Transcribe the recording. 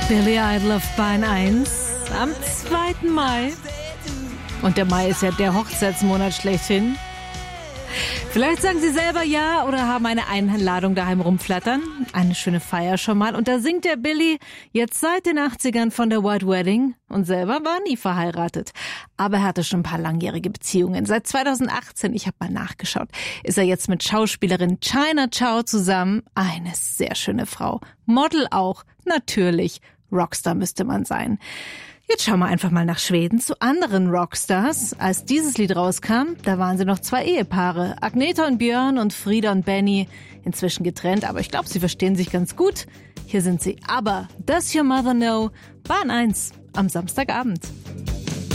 Billy Idol auf Bahn 1 am 2. Mai. Und der Mai ist ja der Hochzeitsmonat schlechthin. Vielleicht sagen Sie selber ja oder haben eine Einladung daheim rumflattern. Eine schöne Feier schon mal. Und da singt der Billy jetzt seit den 80ern von der White Wedding und selber war nie verheiratet. Aber er hatte schon ein paar langjährige Beziehungen. Seit 2018, ich habe mal nachgeschaut, ist er jetzt mit Schauspielerin China Chow zusammen. Eine sehr schöne Frau. Model auch, natürlich. Rockstar müsste man sein. Jetzt schauen wir einfach mal nach Schweden zu anderen Rockstars. Als dieses Lied rauskam, da waren sie noch 2 Ehepaare. Agneta und Björn und Frida und Benny. Inzwischen getrennt, aber ich glaube, sie verstehen sich ganz gut. Hier sind sie. Aber Does Your Mother Know? Bahn 1 am Samstagabend.